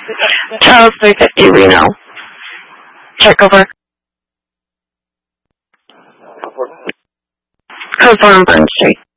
Charles 350 Reno. Check over. Code 4 on Burn Street.